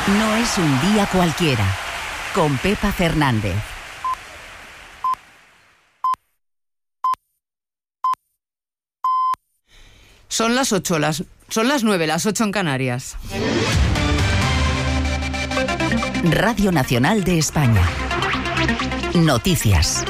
No es un día cualquiera. Con Pepa Fernández. Son las 9, las 8 en Canarias. Radio Nacional de España. Noticias.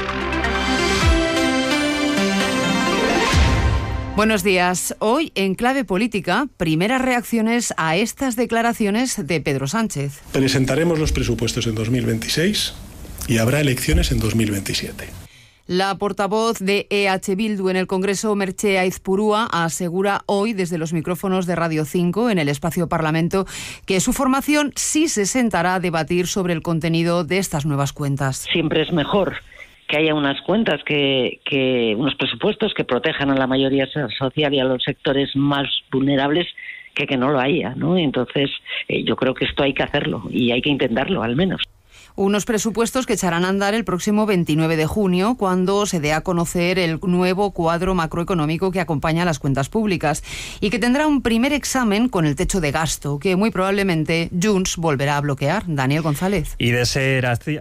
Buenos días. Hoy, en clave política, primeras reacciones a estas declaraciones de Pedro Sánchez. Presentaremos los presupuestos en 2026 y habrá elecciones en 2027. La portavoz de EH Bildu en el Congreso, Merche Aizpurúa, asegura hoy desde los micrófonos de Radio 5 en el Espacio Parlamento que su formación sí se sentará a debatir sobre el contenido de estas nuevas cuentas. Siempre es mejor que haya unas cuentas, que unos presupuestos que protejan a la mayoría social y a los sectores más vulnerables que no lo haya, ¿no? Entonces, yo creo que esto hay que hacerlo y hay que intentarlo, al menos. Unos presupuestos que echarán a andar el próximo 29 de junio, cuando se dé a conocer el nuevo cuadro macroeconómico que acompaña a las cuentas públicas y que tendrá un primer examen con el techo de gasto, que muy probablemente Junts volverá a bloquear. Daniel González. Y de ser así,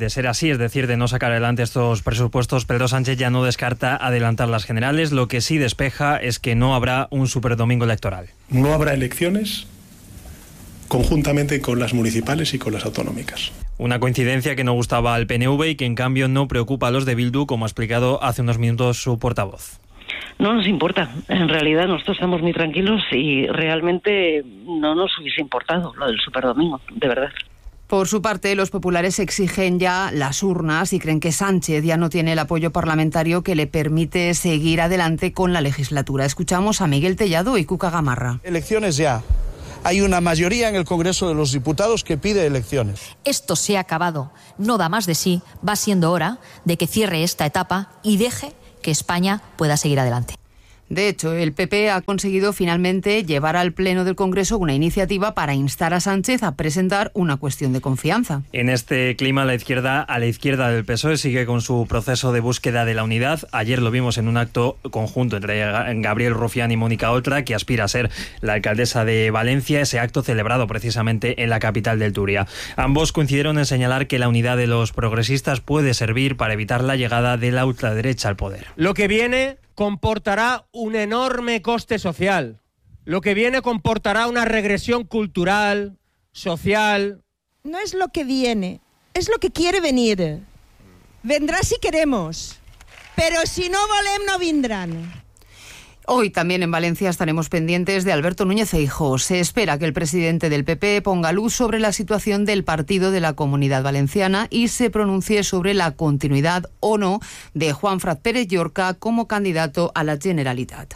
es decir, de no sacar adelante estos presupuestos, Pedro Sánchez ya no descarta adelantar las generales. Lo que sí despeja es que no habrá un superdomingo electoral. No habrá elecciones conjuntamente con las municipales y con las autonómicas. Una coincidencia que no gustaba al PNV y que en cambio no preocupa a los de Bildu, como ha explicado hace unos minutos su portavoz. No nos importa. En realidad nosotros estamos muy tranquilos y realmente no nos hubiese importado lo del superdomingo, de verdad. Por su parte, los populares exigen ya las urnas y creen que Sánchez ya no tiene el apoyo parlamentario que le permite seguir adelante con la legislatura. Escuchamos a Miguel Tellado y Cuca Gamarra. Elecciones ya. Hay una mayoría en el Congreso de los Diputados que pide elecciones. Esto se ha acabado, no da más de sí, va siendo hora de que cierre esta etapa y deje que España pueda seguir adelante. De hecho, el PP ha conseguido finalmente llevar al Pleno del Congreso una iniciativa para instar a Sánchez a presentar una cuestión de confianza. En este clima, a la izquierda del PSOE sigue con su proceso de búsqueda de la unidad. Ayer lo vimos en un acto conjunto entre Gabriel Rufián y Mónica Oltra, que aspira a ser la alcaldesa de Valencia, ese acto celebrado precisamente en la capital del Turia. Ambos coincidieron en señalar que la unidad de los progresistas puede servir para evitar la llegada de la ultraderecha al poder. Lo que viene comportará un enorme coste social. Lo que viene comportará una regresión cultural, social. No es lo que viene, es lo que quiere venir. Vendrá si queremos, pero si no volem no vindran. Hoy también en Valencia estaremos pendientes de Alberto Núñez Feijóo. Se espera que el presidente del PP ponga luz sobre la situación del partido de la Comunidad Valenciana y se pronuncie sobre la continuidad o no de Juanfran Pérez Llorca como candidato a la Generalitat.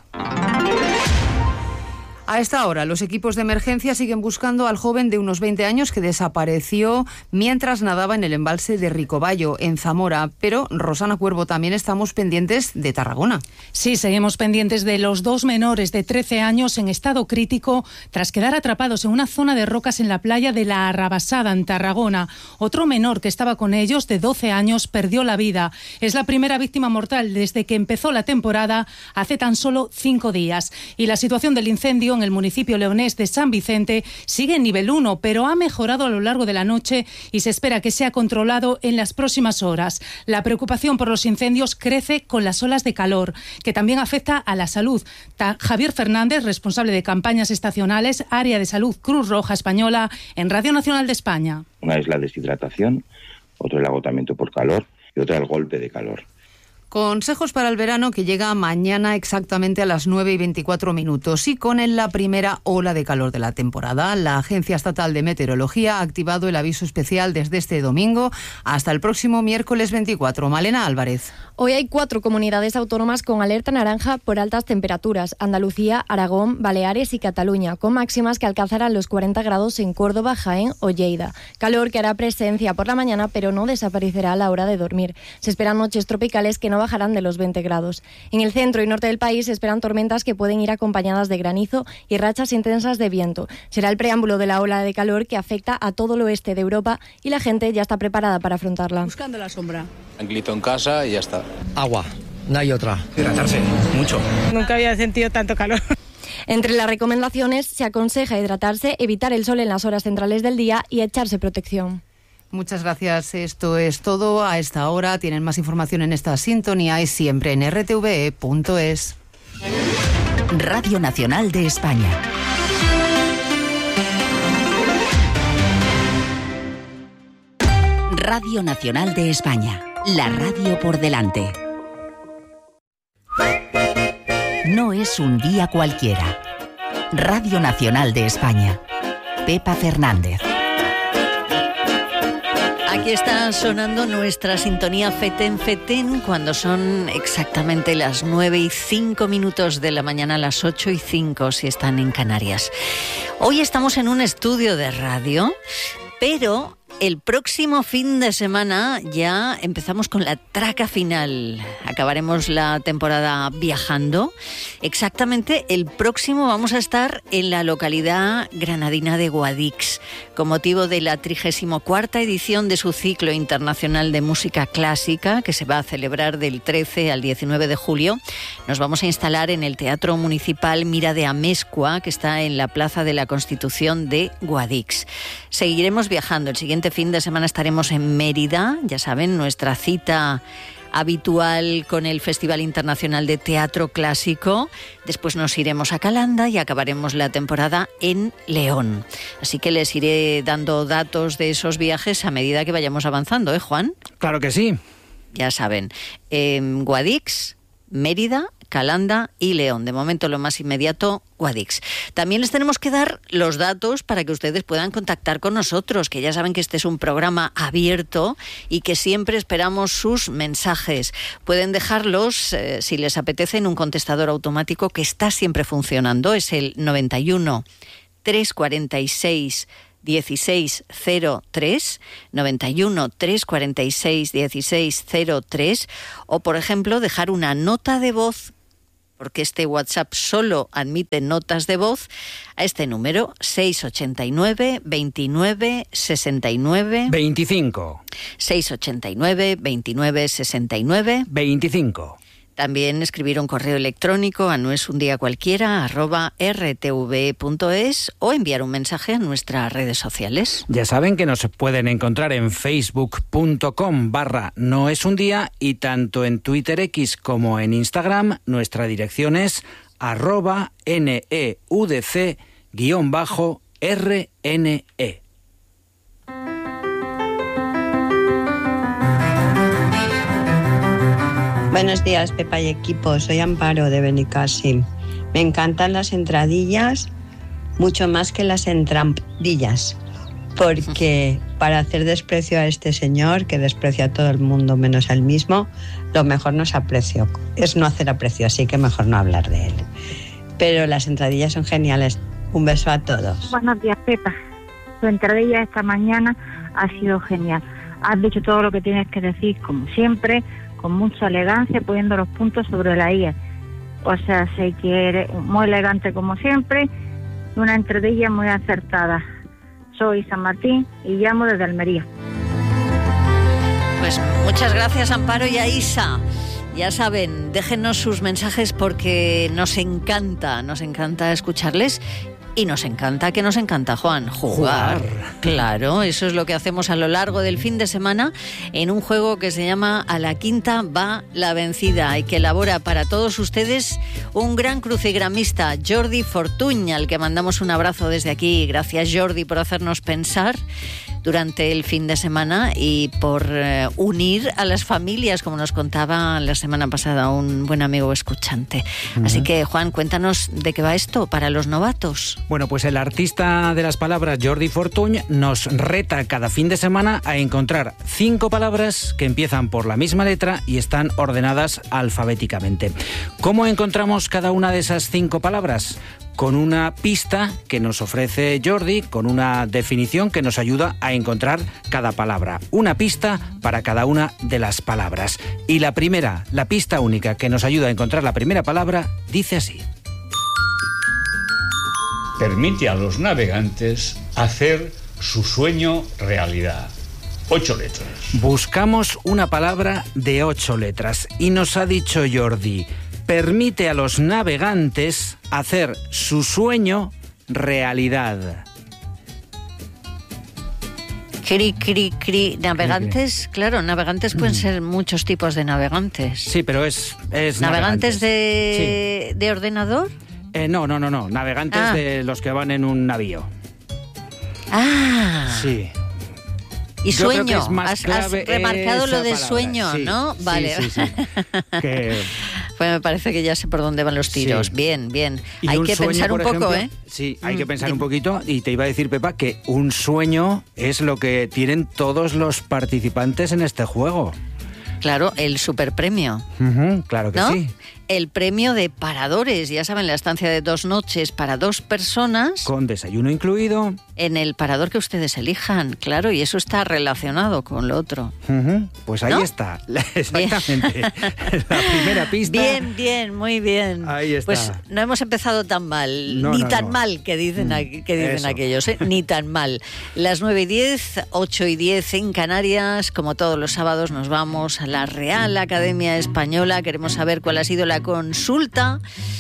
A esta hora, los equipos de emergencia siguen buscando al joven de unos 20 años que desapareció mientras nadaba en el embalse de Ricobayo, en Zamora. Pero, Rosana Cuervo, también estamos pendientes de Tarragona. Sí, seguimos pendientes de los dos menores de 13 años en estado crítico tras quedar atrapados en una zona de rocas en la playa de la Arrabasada, en Tarragona. Otro menor que estaba con ellos, de 12 años, perdió la vida. Es la primera víctima mortal desde que empezó la temporada hace tan solo 5 días. Y la situación del incendio en el municipio leonés de San Vicente sigue en nivel 1, pero ha mejorado a lo largo de la noche y se espera que sea controlado en las próximas horas. La preocupación por los incendios crece con las olas de calor, que también afecta a la salud. Javier Fernández, responsable de campañas estacionales, área de salud Cruz Roja Española, en Radio Nacional de España. Una es la deshidratación, otro el agotamiento por calor y otra el golpe de calor. Consejos para el verano que llega mañana exactamente a las 9:24 y con la primera ola de calor de la temporada. La Agencia Estatal de Meteorología ha activado el aviso especial desde este domingo hasta el próximo miércoles 24. Malena Álvarez. Hoy hay 4 comunidades autónomas con alerta naranja por altas temperaturas: Andalucía, Aragón, Baleares y Cataluña, con máximas que alcanzarán los 40 grados en Córdoba, Jaén o Lleida. Calor que hará presencia por la mañana, pero no desaparecerá a la hora de dormir. Se esperan noches tropicales que no bajarán de los 20 grados. En el centro y norte del país se esperan tormentas que pueden ir acompañadas de granizo y rachas intensas de viento. Será el preámbulo de la ola de calor que afecta a todo el oeste de Europa y la gente ya está preparada para afrontarla. Buscando la sombra. Tranquilito en casa y ya está. Agua, no hay otra. Hidratarse, mucho. Nunca había sentido tanto calor. Entre las recomendaciones se aconseja hidratarse, evitar el sol en las horas centrales del día y echarse protección. Muchas gracias. Esto es todo a esta hora. Tienen más información en esta sintonía y siempre en rtve.es. Radio Nacional de España. Radio Nacional de España. La radio por delante. No es un día cualquiera. Radio Nacional de España. Pepa Fernández. Aquí está sonando nuestra sintonía Feten Feten cuando son exactamente las 9:05 de la mañana, las 8:05 si están en Canarias. Hoy estamos en un estudio de radio, pero el próximo fin de semana ya empezamos con la traca final. Acabaremos la temporada viajando. Exactamente el próximo vamos a estar en la localidad granadina de Guadix, con motivo de la 34ª edición de su ciclo internacional de música clásica, que se va a celebrar del 13 al 19 de julio. Nos vamos a instalar en el Teatro Municipal Mira de Amezcua, que está en la Plaza de la Constitución de Guadix. Seguiremos viajando. El siguiente fin de semana estaremos en Mérida, ya saben, nuestra cita habitual con el Festival Internacional de Teatro Clásico. Después nos iremos a Calanda y acabaremos la temporada en León. Así que les iré dando datos de esos viajes a medida que vayamos avanzando, ¿eh, Juan? Claro que sí. Ya saben, Guadix, Mérida, Calanda y León. De momento lo más inmediato, Guadix. También les tenemos que dar los datos para que ustedes puedan contactar con nosotros, que ya saben que este es un programa abierto y que siempre esperamos sus mensajes. Pueden dejarlos, si les apetece, en un contestador automático que está siempre funcionando. Es el 91 346 1603, 91 346 1603, o por ejemplo dejar una nota de voz, porque este WhatsApp solo admite notas de voz, a este número 689 29 69 25. 689 29 69 25. También escribir un correo electrónico a noesundiacualquiera@rtv.es o enviar un mensaje a nuestras redes sociales. Ya saben que nos pueden encontrar en facebook.com/noesundía y tanto en Twitter X como en Instagram nuestra dirección es @neudc_RNE. Buenos días, Pepa y equipo. Soy Amparo de Benicàssim. Me encantan las entradillas mucho más que las entradillas, porque para hacer desprecio a este señor, que desprecia a todo el mundo menos a él mismo, lo mejor no es aprecio, es no hacer aprecio, así que mejor no hablar de él. Pero las entradillas son geniales. Un beso a todos. Buenos días, Pepa. Tu entradilla esta mañana ha sido genial. Has dicho todo lo que tienes que decir, como siempre, con mucha elegancia, poniendo los puntos sobre la I. O sea, sé que eres muy elegante como siempre, una entradilla muy acertada. Soy San Martín y llamo desde Almería. Pues muchas gracias, Amparo y a Isa. Ya saben, déjenos sus mensajes porque nos encanta escucharles. Y nos encanta, ¿qué nos encanta, Juan? Jugar. Claro, eso es lo que hacemos a lo largo del fin de semana en un juego que se llama A la Quinta va la vencida y que elabora para todos ustedes un gran crucigramista, Jordi Fortuny, al que mandamos un abrazo desde aquí. Gracias, Jordi, por hacernos pensar durante el fin de semana y por unir a las familias, como nos contaba la semana pasada un buen amigo escuchante. Así que, Juan, cuéntanos de qué va esto para los novatos. Bueno, pues el artista de las palabras, Jordi Fortuny, nos reta cada fin de semana a encontrar 5 palabras que empiezan por la misma letra y están ordenadas alfabéticamente. ¿Cómo encontramos cada una de esas 5 palabras? Con una pista que nos ofrece Jordi, con una definición que nos ayuda a encontrar cada palabra. Una pista para cada una de las palabras. Y la pista única que nos ayuda a encontrar la primera palabra, dice así. Permite a los navegantes hacer su sueño realidad. 8 letras. Buscamos una palabra de 8 letras y nos ha dicho Jordi, permite a los navegantes hacer su sueño realidad. Navegantes, claro, navegantes pueden ser muchos tipos de navegantes. Sí, pero es ¿Navegantes de ordenador? No. Navegantes de los que van en un navío. Ah. Sí. Y yo sueño, creo que es más has clave remarcado lo de palabra. sueño, Sí, ¿no? sí, Vale. Sí. Pues me parece que ya sé por dónde van los tiros. Sí. Bien. Y hay un que sueño, pensar un por poco, ejemplo, Sí, hay que pensar un poquito. Y te iba a decir, Pepa, que un sueño es lo que tienen todos los participantes en este juego. Claro, el superpremio. Claro que ¿no? sí. El premio de paradores, ya saben, la estancia de 2 noches para 2 personas. Con desayuno incluido. En el parador que ustedes elijan, claro, y eso está relacionado con lo otro. Pues ahí está, exactamente. La primera pista. Bien, muy bien. Ahí está. Pues no hemos empezado tan mal, mal, que dicen aquellos, ¿eh? Ni tan mal. Las 9:10, 8:10 en Canarias, como todos los sábados nos vamos a la Real Academia Española. Queremos saber cuál ha sido la consulta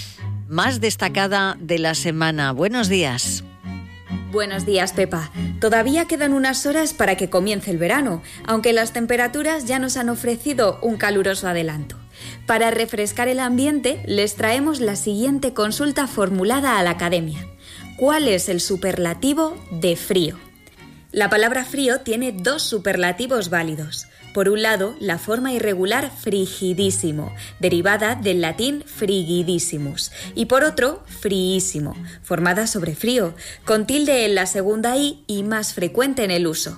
más destacada de la semana. Buenos días. Buenos días, Pepa. Todavía quedan unas horas para que comience el verano, aunque las temperaturas ya nos han ofrecido un caluroso adelanto. Para refrescar el ambiente, les traemos la siguiente consulta formulada a la Academia. ¿Cuál es el superlativo de frío? La palabra frío tiene 2 superlativos válidos. Por un lado, la forma irregular frigidísimo, derivada del latín frigidissimus, y por otro, friísimo, formada sobre frío, con tilde en la segunda i y más frecuente en el uso.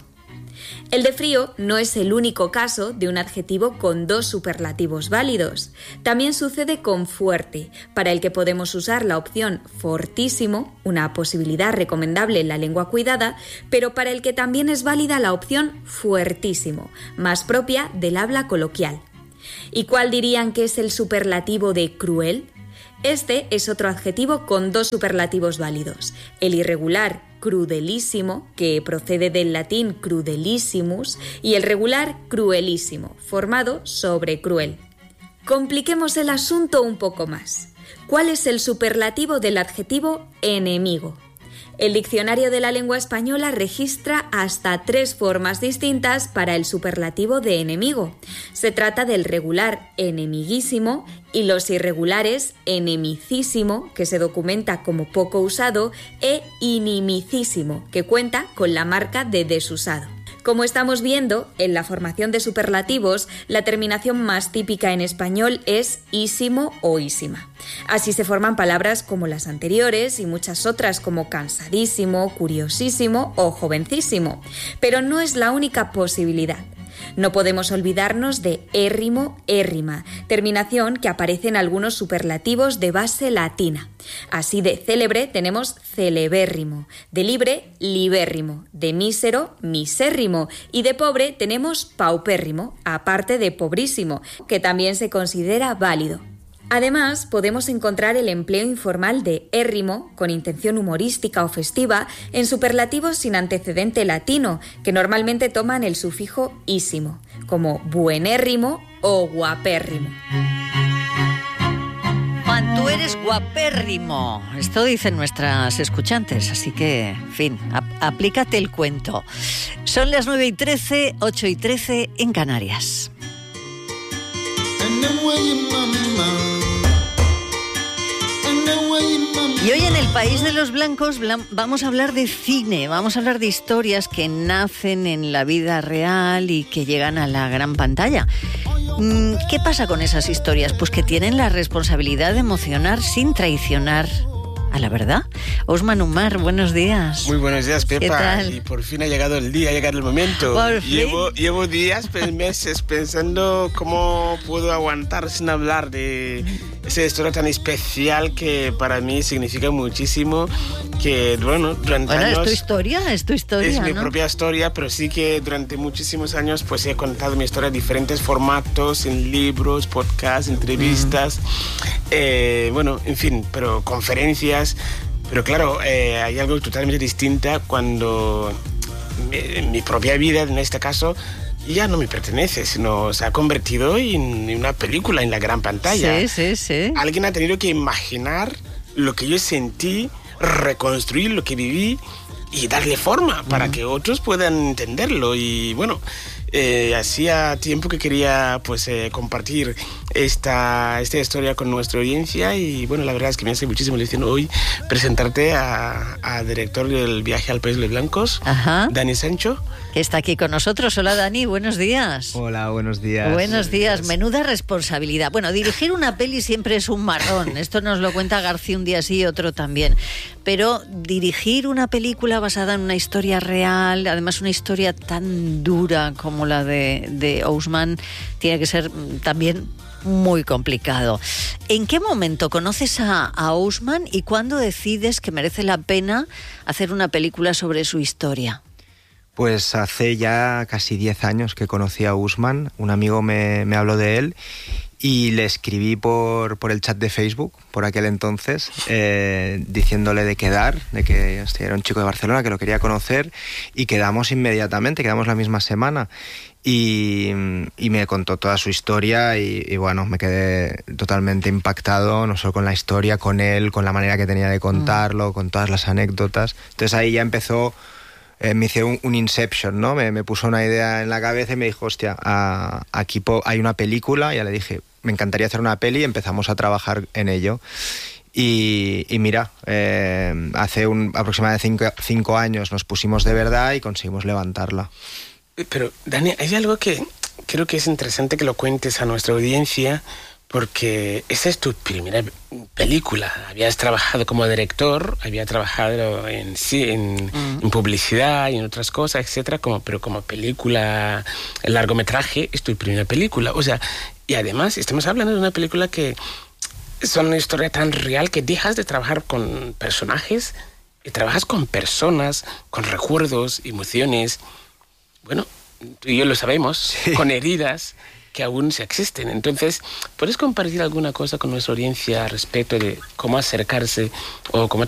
El de frío no es el único caso de un adjetivo con 2 superlativos válidos. También sucede con fuerte, para el que podemos usar la opción fortísimo, una posibilidad recomendable en la lengua cuidada, pero para el que también es válida la opción fuertísimo, más propia del habla coloquial. ¿Y cuál dirían que es el superlativo de cruel? Este es otro adjetivo con 2 superlativos válidos. El irregular crudelísimo, que procede del latín crudelissimus, y el regular cruelísimo, formado sobre cruel. Compliquemos el asunto un poco más. ¿Cuál es el superlativo del adjetivo enemigo? El diccionario de la lengua española registra hasta 3 formas distintas para el superlativo de enemigo. Se trata del regular enemiguísimo y los irregulares enemicísimo, que se documenta como poco usado, e inimicísimo, que cuenta con la marca de desusado. Como estamos viendo, en la formación de superlativos, la terminación más típica en español es ísimo o ísima. Así se forman palabras como las anteriores y muchas otras como cansadísimo, curiosísimo o jovencísimo. Pero no es la única posibilidad. No podemos olvidarnos de érrimo, érrima, terminación que aparece en algunos superlativos de base latina. Así de célebre tenemos celebérrimo, de libre, libérrimo, de mísero, misérrimo y de pobre tenemos paupérrimo, aparte de pobrísimo, que también se considera válido. Además, podemos encontrar el empleo informal de érrimo, con intención humorística o festiva, en superlativos sin antecedente latino, que normalmente toman el sufijo ísimo, como buenérrimo o guapérrimo. Juan, tú eres guapérrimo. Esto dicen nuestras escuchantes, así que, en fin, aplícate el cuento. Son las 9:13, 8:13 en Canarias. Y hoy en el País de los Blancos vamos a hablar de cine, vamos a hablar de historias que nacen en la vida real y que llegan a la gran pantalla. ¿Qué pasa con esas historias? Pues que tienen la responsabilidad de emocionar sin traicionar a la verdad. Osman Umar, buenos días. Muy buenos días, Pepa. ¿Qué tal? Y por fin ha llegado el día, ha llegado el momento. Por fin. Llevo días, meses pensando cómo puedo aguantar sin hablar de esa historia tan especial que para mí significa muchísimo. Que, durante años... Es tu historia, Es mi ¿no? propia historia, pero sí que durante muchísimos años pues he contado mi historia en diferentes formatos, en libros, podcasts, entrevistas, en fin, pero conferencias. Pero claro, hay algo totalmente distinto cuando en mi propia vida, en este caso, ya no me pertenece, sino se ha convertido en una película en la gran pantalla. Sí. Alguien ha tenido que imaginar lo que yo sentí, reconstruir lo que viví y darle forma para que otros puedan entenderlo. Y bueno, hacía tiempo que quería pues compartir esta historia con nuestra audiencia, y bueno, la verdad es que me hace muchísima ilusión hoy presentarte a director del Viaje al País de los Blancos, Dani Sancho, que está aquí con nosotros. Hola Dani, buenos días. Hola, buenos días. Buenos días, menuda responsabilidad. Bueno, dirigir una peli siempre es un marrón, esto nos lo cuenta García un día sí y otro también, pero dirigir una película basada en una historia real, además una historia tan dura como la de Ousmane, tiene que ser también muy complicado. ¿En qué momento conoces a Ousmane y cuándo decides que merece la pena hacer una película sobre su historia? Pues hace ya casi 10 años que conocí a Ousmane. Un amigo me habló de él y le escribí por el chat de Facebook, por aquel entonces, diciéndole de quedar, de que era un chico de Barcelona, que lo quería conocer, y quedamos inmediatamente, quedamos la misma semana. Y me contó toda su historia y bueno, me quedé totalmente impactado, no solo con la historia, con él, con la manera que tenía de contarlo, con todas las anécdotas. Entonces ahí ya empezó, me hicieron un Inception, ¿no? Me puso una idea en la cabeza y me dijo, hostia, aquí hay una película. Y ya le dije, me encantaría hacer una peli, y empezamos a trabajar en ello. Y mira, hace aproximadamente 5 años nos pusimos de verdad y conseguimos levantarla. Pero, Dani, hay algo que creo que es interesante que lo cuentes a nuestra audiencia, porque esa es tu primera película. Habías trabajado como director, había trabajado en publicidad y en otras cosas, etcétera, pero como película, el largometraje es tu primera película. O sea, y además estamos hablando de una película que es una historia tan real que dejas de trabajar con personajes y trabajas con personas, con recuerdos, emociones. Bueno, tú y yo lo sabemos, con heridas que aún se existen. Entonces, ¿puedes compartir alguna cosa con nuestra audiencia respecto de cómo acercarse o cómo